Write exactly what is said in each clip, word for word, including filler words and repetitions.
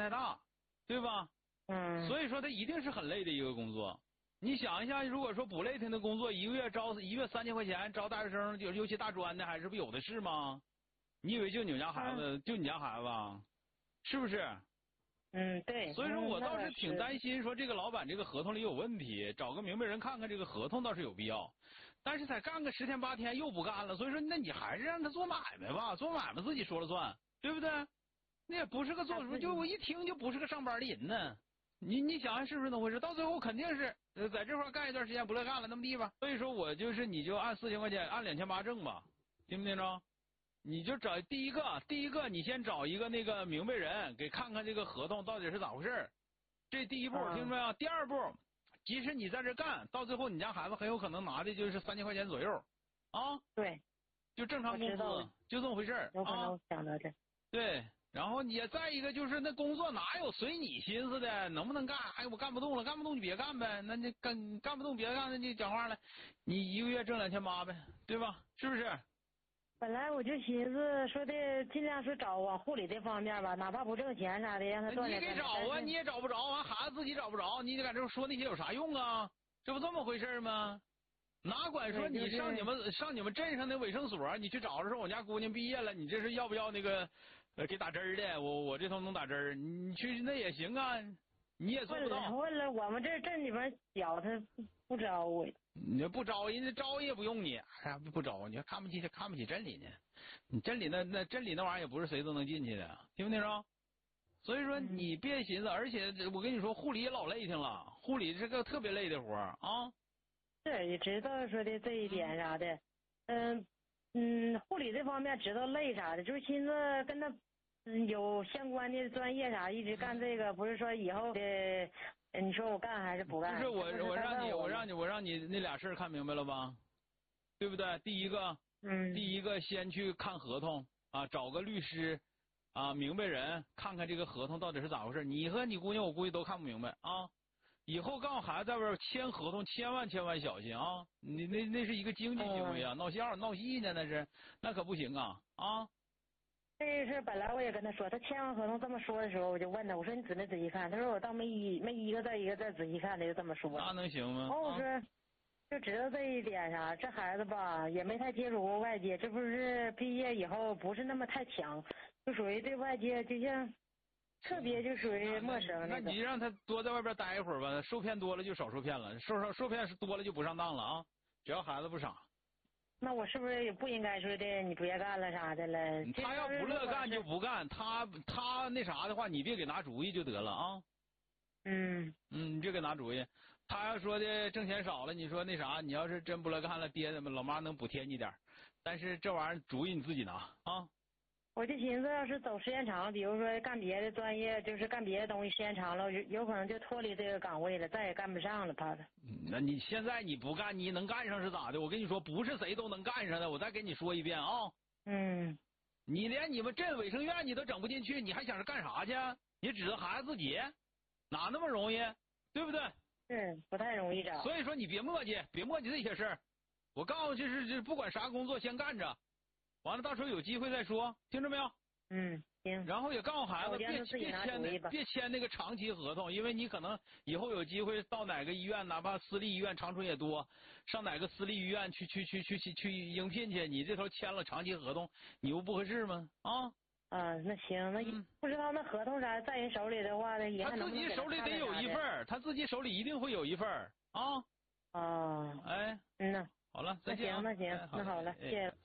太大，对吧？ 嗯。 所以说他一定是很累的一个工作。你想一下，如果说不累挺的工作，一个月招一月三千块钱招大学生，就尤其大专的，还是不有的是吗？你以为就你们家孩子， 嗯、 就你家孩子，是不是？ 嗯，对。 所以说我倒是挺担心， 心，说这个老板这个合同里有问题，找个明白人看看这个合同倒是有必要，但是才干个十天八天又不干了，所以说那你还是让他做买卖吧，做买卖自己说了算，对不对？那也不是个做什么，就我一听就不是个上班的人呢。你你想想是不是那么回事？到最后肯定是呃在这块干一段时间不乐干了，那么地吧。所以说我就是你就按四千块钱，按两千八挣吧，听没听着？你就找第一个，第一个你先找一个那个明白人，给看看这个合同到底是咋回事。这第一步，听没有？第二步，即使你在这干，到最后你家孩子很有可能拿的就是三千块钱左右，啊？ 对， 就正常工资，就这么回事有可能想到这、啊。 对，然后你再一个就是那工作哪有随你心思的，能不能干？哎，我干不动了，干不动你别干呗，那你干干不动别干，那你讲话了，你一个月挣两千八呗，对吧？是不是？ 本来我就寻思说的尽量是找往护理这方面吧，哪怕不挣钱啥的，让他赚点。 你给找啊，你也找不着，完孩子自己找不着，你搁这说那些有啥用啊？这不这么回事吗？哪管说你上你们、就是、上你们镇上的卫生所，你去找着说我家姑娘毕业了，你这是要不要那个呃给打针的？我我这头能打针，你去那也行啊，你也做不到。 问了问了，我们这镇里边小他不招我。 你不招人家招也不用你，哎呀不招，你看不起看不起镇里呢？你镇里那那镇里那玩意儿也不是谁都能进去的，听没听着？所以说你别寻思，而且我跟你说，护理也老累挺了，护理是个特别累的活啊。 是也知道说的这一点啥的，嗯嗯，护理这方面知道累啥的，就是寻思跟他嗯有相关的专业啥，一直干这个，不是说以后的。你说我干还是不干？ 不是我，我让你， 我我让你，我让你那俩事儿看明白了吧？对不对？第一个， 嗯， 第一个先去看合同啊，找个律师啊，明白人，看看这个合同到底是咋回事。你和你姑娘，我估计都看不明白啊。以后告诉孩子在外边签合同，千万千万小心啊！你那那是一个经济行为啊，嗯、闹笑闹戏呢，那是那可不行啊啊！ 这事本来我也跟他说，他签完合同这么说的时候，我就问他，我说你仔没仔细看？他说我倒没一没一个字一个字仔细看的，就这么说。 那能行吗？ 哦，我说、啊、就知道这一点啥，这孩子吧也没太接触过外界，这不是毕业以后不是那么太强，就属于对外界就像特别就属于陌生那, 那, 那你让他多在外边待一会儿吧，受骗多了就少受骗了，受受受骗是多了就不上当了啊！只要孩子不傻。 那我是不是也不应该说的你别干了啥的了？ 他要不乐干就不干，他他那啥的话，你别给拿主意就得了啊。 嗯嗯，你别给拿主意。他要说的挣钱少了，你说那啥，你要是真不乐干了，爹老妈能补贴你点，但是这玩意儿主意你自己拿啊。 我就寻思，要是走时间长，比如说干别的专业，就是干别的东西时间长了，有有可能就脱离这个岗位了，再也干不上了，怕的。 嗯，那你现在你不干，你能干上是咋的？我跟你说，不是谁都能干上的。我再给你说一遍啊。 嗯。 你连你们镇卫生院你都整不进去，你还想着干啥去？你指着孩子自己，哪那么容易？对不对？ 是不太容易找。 所以说你别磨叽，别磨叽这些事儿。我告诉你，就是这不管啥工作，先干着。完了，到时候有机会再说，听着没有？ 嗯，行。 然后也告诉孩子，别别签那别签那个长期合同，因为你可能以后有机会到哪个医院，哪怕私立医院，长春也多，上哪个私立医院去去去去去去应聘去，你这头签了长期合同，你又不合适吗？啊？ 啊，那行，那、嗯、不知道那合同啥在人手里的话呢，也他自己手里得有一份，他自己手里一定会有一份啊。 哦。 哎， 嗯呐。 好了，再见、啊。 那行，那行，哎、那好了，谢谢。哎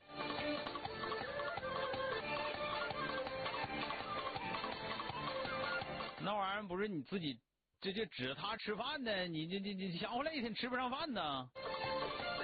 那玩意儿不是你自己，这就指他吃饭呢？你你你你想回来一天吃不上饭呢？